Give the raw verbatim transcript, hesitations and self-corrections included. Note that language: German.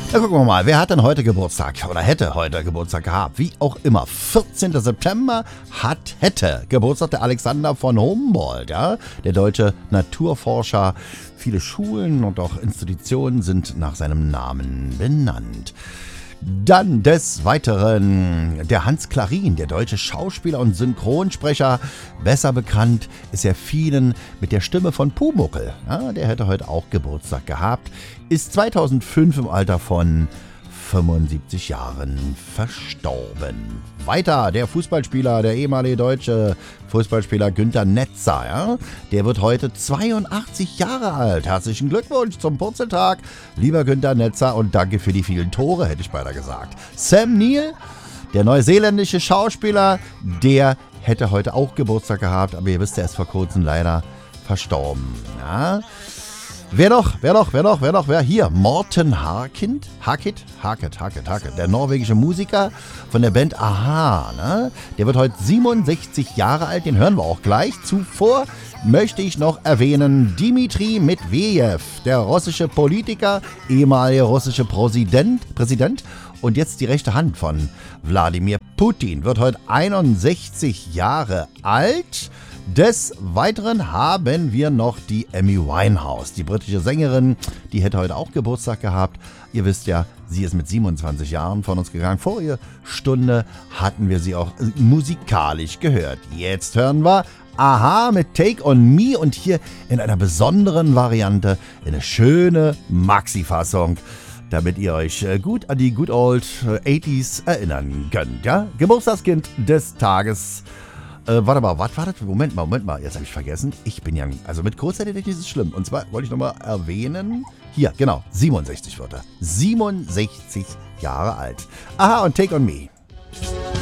Na, gucken wir mal, wer hat denn heute Geburtstag oder hätte heute Geburtstag gehabt? Wie auch immer, vierzehnten September hat, hätte Geburtstag der Alexander von Humboldt, ja? Der deutsche Naturforscher. Viele Schulen und auch Institutionen sind nach seinem Namen benannt. Dann des Weiteren der Hans Klarin, der deutsche Schauspieler und Synchronsprecher. Besser bekannt ist er vielen mit der Stimme von Pumuckl. Ja, der hätte heute auch Geburtstag gehabt. Ist zweitausendfünf im Alter von fünfundsiebzig Jahren verstorben. Weiter der Fußballspieler, der ehemalige deutsche Fußballspieler Günter Netzer. Ja? Der wird heute zweiundachtzig Jahre alt. Herzlichen Glückwunsch zum Purzeltag, lieber Günter Netzer, und danke für die vielen Tore, hätte ich beinahe gesagt. Sam Neill, der neuseeländische Schauspieler, der hätte heute auch Geburtstag gehabt, aber ihr wisst, er ist vor kurzem leider verstorben. Ja? Wer noch, wer noch, wer noch, wer noch, wer? Hier, Morten Harket, Harket, Harket, Harket, Harket, der norwegische Musiker von der Band Aha, ne? Der wird heute siebenundsechzig Jahre alt, den hören wir auch gleich. Zuvor möchte ich noch erwähnen Dmitri Medvedev, der russische Politiker, ehemaliger russischer Präsident, Präsident und jetzt die rechte Hand von Wladimir Putin, wird heute einundsechzig Jahre alt. Des Weiteren haben wir noch die Amy Winehouse, die britische Sängerin, die hätte heute auch Geburtstag gehabt. Ihr wisst ja, sie ist mit siebenundzwanzig Jahren von uns gegangen. Vorige Stunde hatten wir sie auch musikalisch gehört. Jetzt hören wir Aha mit Take on Me und hier in einer besonderen Variante eine schöne Maxi-Fassung, damit ihr euch gut an die Good Old achtziger erinnern könnt. Ja? Geburtstagskind des Tages. Äh, warte mal, warte, warte, Moment mal, Moment mal, jetzt habe ich vergessen. Ich bin ja, also mit Kurzzeitgedächtnis ist es schlimm. Und zwar wollte ich nochmal erwähnen, hier, genau, siebenundsechzig wird er. siebenundsechzig Jahre alt. Aha und Take on Me.